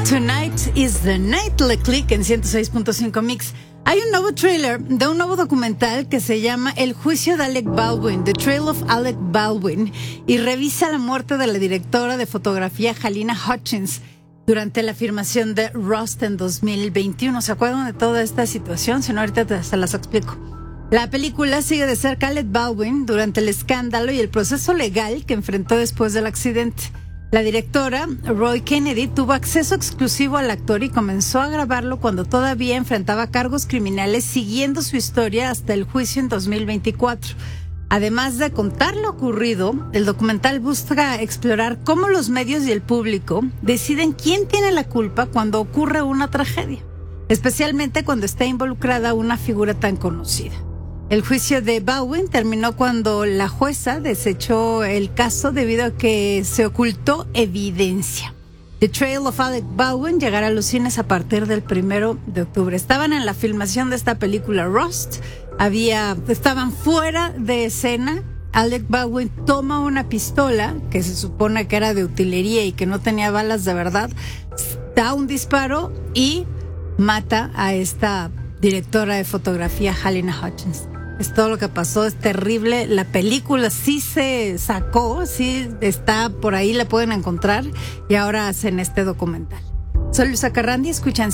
Tonight is the Night, Le Click en 106.5 Mix. Hay un nuevo trailer de un nuevo documental que se llama El juicio de Alec Baldwin, The Trial of Alec Baldwin, y revisa la muerte de la directora de fotografía Halyna Hutchins durante la filmación de Rust en 2021. ¿Se acuerdan de toda esta situación? Si no, ahorita se las explico. La película sigue de cerca a Alec Baldwin durante el escándalo y el proceso legal que enfrentó después del accidente. La directora, Roy Kennedy, tuvo acceso exclusivo al actor y comenzó a grabarlo cuando todavía enfrentaba cargos criminales, siguiendo su historia hasta el juicio en 2024. Además de contar lo ocurrido, el documental busca explorar cómo los medios y el público deciden quién tiene la culpa cuando ocurre una tragedia, especialmente cuando está involucrada una figura tan conocida. El juicio de Baldwin terminó cuando la jueza desechó el caso debido a que se ocultó evidencia. The Trial of Alec Baldwin llegará a los cines a partir del 1 de octubre. Estaban en la filmación de esta película Rust, estaban fuera de escena. Alec Baldwin toma una pistola que se supone que era de utilería y que no tenía balas de verdad, da un disparo y mata a esta directora de fotografía, Halyna Hutchins. Es todo lo que pasó, es terrible. La película sí se sacó, sí está por ahí, la pueden encontrar, y ahora hacen este documental. Soy Luisa Carrandi, escuchan